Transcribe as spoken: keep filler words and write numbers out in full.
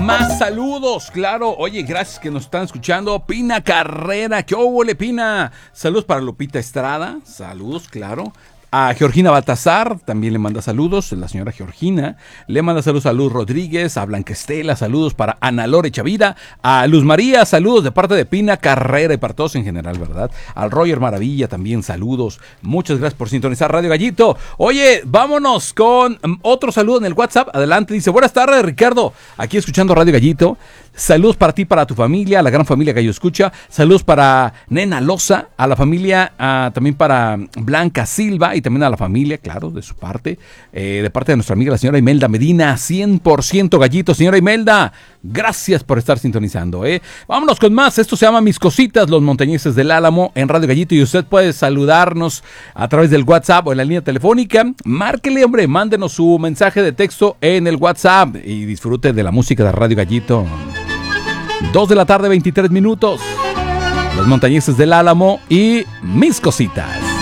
Más saludos, claro. Oye, gracias que nos están escuchando. Pina Carrera, ¿qué óvole, Pina? Saludos para Lupita Estrada, saludos, claro. A Georgina Baltasar, también le manda saludos, la señora Georgina. Le manda saludos a Luz Rodríguez, a Blanca Estela, saludos para Ana Lore Chavira. A Luz María, saludos de parte de Pina Carrera y para todos en general, ¿verdad? Al Roger Maravilla también, saludos. Muchas gracias por sintonizar Radio Gallito. Oye, vámonos con otro saludo en el WhatsApp. Adelante, dice, buenas tardes, Ricardo. Aquí escuchando Radio Gallito. Saludos para ti, para tu familia, a la gran familia Gallo Escucha. Saludos para Nena Loza, a la familia, uh, también para Blanca Silva y también a la familia, claro, de su parte. Eh, de parte de nuestra amiga, la señora Imelda Medina, cien por ciento Gallito. Señora Imelda, gracias por estar sintonizando. ¿eh? Vámonos con más. Esto se llama Mis Cositas, los montañeses del Álamo en Radio Gallito. Y usted puede saludarnos a través del WhatsApp o en la línea telefónica. Márquele, hombre, mándenos su mensaje de texto en el WhatsApp y disfrute de la música de Radio Gallito. dos de la tarde, veintitrés minutos. Los montañeses del Álamo y Mis Cositas.